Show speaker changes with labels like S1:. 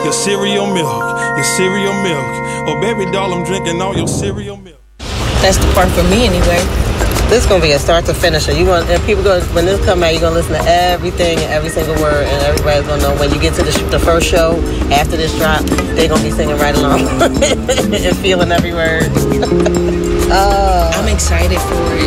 S1: your cereal milk, your cereal milk. Oh, baby doll, I'm drinking all your cereal milk.
S2: That's the part for me anyway.
S3: This is gonna be a start to finisher. And people when this come out, you're gonna listen to everything and every single word, and everybody's gonna know when you get to the first show after this drop, they're gonna be singing right along and feeling every word.
S2: I'm excited for it.